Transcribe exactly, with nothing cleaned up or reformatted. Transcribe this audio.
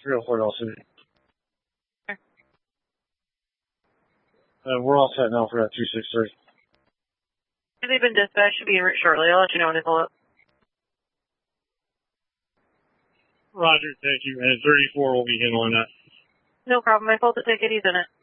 three oh four Doll City. Okay. Uh, we're all set now for that two six three. They've been dispatched. Should be here shortly. I'll let you know when they pull up. Roger, thank you. And thirty-four will be handling that. No problem. I pulled the ticket. He's in it.